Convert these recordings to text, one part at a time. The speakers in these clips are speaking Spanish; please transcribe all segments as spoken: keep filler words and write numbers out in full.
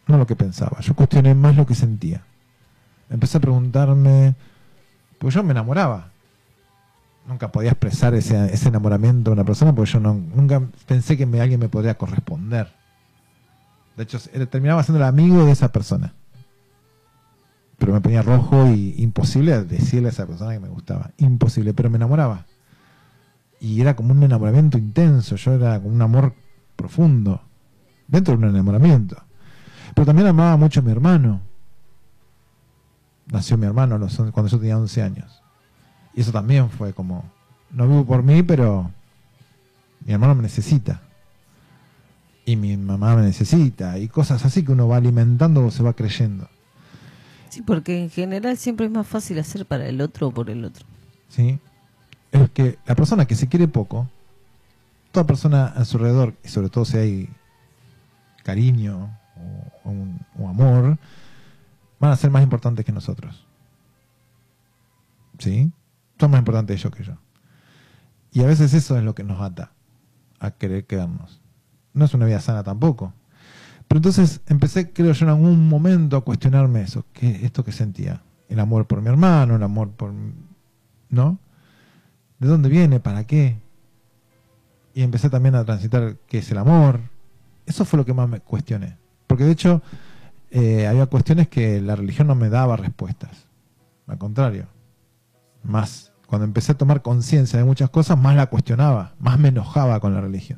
no lo que pensaba. Yo cuestioné más lo que sentía. Empecé a preguntarme, pues yo me enamoraba. Nunca podía expresar ese, ese enamoramiento de una persona porque yo no, nunca pensé que me, alguien me podría corresponder. De hecho, era, terminaba siendo el amigo de esa persona. Pero me ponía rojo y imposible decirle a esa persona que me gustaba. Imposible, pero me enamoraba. Y era como un enamoramiento intenso. Yo era como un amor profundo. Dentro de un enamoramiento. Pero también amaba mucho a mi hermano. Nació mi hermano cuando yo tenía once años. Y eso también fue como, no vivo por mí, pero mi hermano me necesita. Y mi mamá me necesita. Y cosas así que uno va alimentando o se va creyendo. Sí, porque en general siempre es más fácil hacer para el otro o por el otro. Sí. Es que la persona que se quiere poco, toda persona a su alrededor, y sobre todo si hay cariño o, o, un, o amor, van a ser más importantes que nosotros. ¿Sí? Son más importantes ellos que yo. Y a veces eso es lo que nos ata a querer quedarnos. No es una vida sana tampoco. Pero entonces empecé, creo yo, en algún momento a cuestionarme eso. ¿Qué, esto que sentía? El amor por mi hermano, el amor por... ¿no? ¿De dónde viene? ¿Para qué? Y empecé también a transitar qué es el amor. Eso fue lo que más me cuestioné. Porque de hecho, eh, había cuestiones que la religión no me daba respuestas. Al contrario. Más, cuando empecé a tomar conciencia de muchas cosas, más la cuestionaba, más me enojaba con la religión.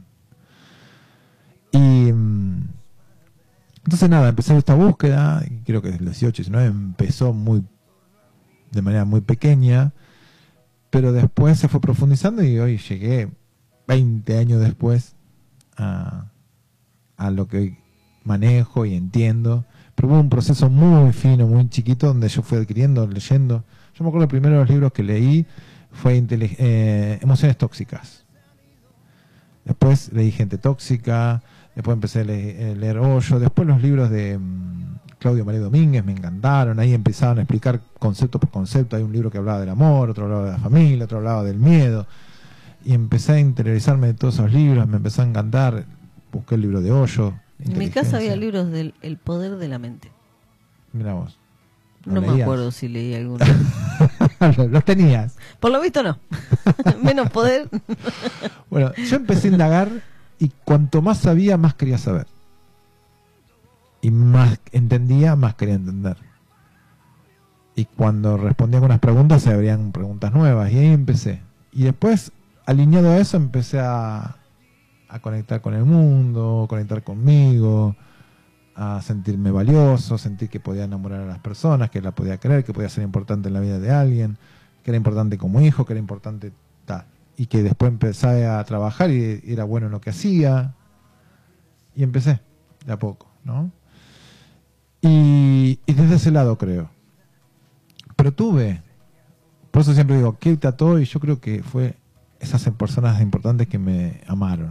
Y entonces nada, empecé esta búsqueda, y creo que desde los dieciocho, diecinueve empezó muy de manera muy pequeña, pero después se fue profundizando y hoy llegué veinte años después a, a lo que hoy manejo y entiendo. Pero hubo un proceso muy fino, muy chiquito, donde yo fui adquiriendo, leyendo. Yo me acuerdo el primero de los libros que leí fue eh, Emociones Tóxicas. Después leí Gente Tóxica, después empecé a leer, a leer Hoyo, después los libros de um, Claudio María Domínguez me encantaron, ahí empezaban a explicar concepto por concepto. Hay un libro que hablaba del amor, otro hablaba de la familia, otro hablaba del miedo, y empecé a interiorizarme de todos esos libros, me empezó a encantar. Busqué el libro de Hoyo. En mi casa había libros del El Poder de la Mente. Mira vos. No me acuerdo si leí alguno. Los tenías. Por lo visto no. Menos poder. Bueno, yo empecé a indagar y cuanto más sabía, más quería saber. Y más entendía, más quería entender. Y cuando respondía algunas preguntas, se abrían preguntas nuevas. Y ahí empecé. Y después, alineado a eso, empecé a, a conectar con el mundo, conectar conmigo, a sentirme valioso, sentir que podía enamorar a las personas, que la podía querer, que podía ser importante en la vida de alguien, que era importante como hijo, que era importante tal. Y que después empecé a trabajar y era bueno en lo que hacía. Y empecé, de a poco, ¿no? Y, y desde ese lado creo. Pero tuve, por eso siempre digo, ¿qué trató? Y yo creo que fue esas personas importantes que me amaron,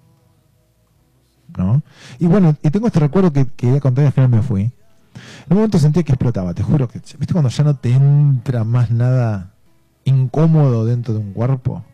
¿no? Y bueno, y tengo este recuerdo que quería contar y al final me fui. En un momento sentí que explotaba, te juro que, ¿viste cuando ya no te entra más nada incómodo dentro de un cuerpo?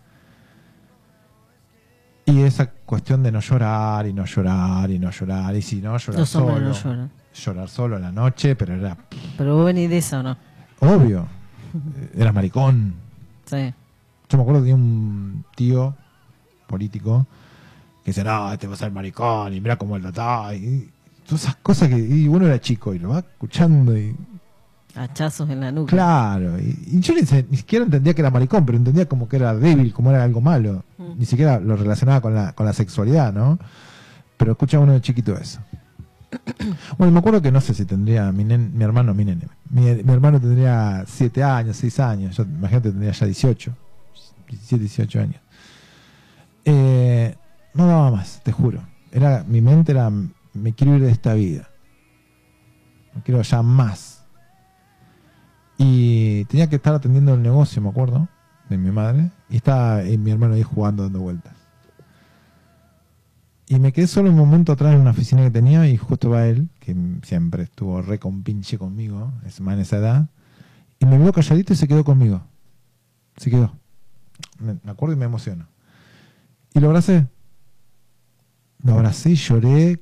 Y esa cuestión de no llorar y no llorar y no llorar, y si no, llorar Los solo. hombres no lloran. Llorar solo en la noche, pero era... Pero vos venís de esa, ¿o no? Obvio. Eras maricón. Sí. Yo me acuerdo de un tío político que dice, no, este va a ser maricón, y mira cómo él está, y todas esas cosas que, y uno era chico y lo va escuchando y... Hachazos en la nuca. Claro, y, y yo ni, ni siquiera entendía que era maricón, pero entendía como que era débil, como era algo malo, mm. Ni siquiera lo relacionaba con la, con la sexualidad, ¿no? Pero escuchaba uno de chiquito eso. Bueno, me acuerdo que no sé si tendría, mi, nen, mi hermano, mi nene, mi, mi hermano tendría siete años, seis años, yo imagínate tendría ya dieciocho, diecisiete, dieciocho años. Eh... No daba más, te juro. Era, mi mente era, me quiero ir de esta vida. No quiero ya más. Y tenía que estar atendiendo el negocio, me acuerdo, de mi madre. Y estaba y mi hermano ahí jugando, dando vueltas. Y me quedé solo un momento atrás en una oficina que tenía y justo va él, que siempre estuvo re con pinche conmigo, es más en esa edad. Y me vio calladito y se quedó conmigo. Se quedó. Me, me acuerdo y me emociono. Y lo abracé. Lo abracé y lloré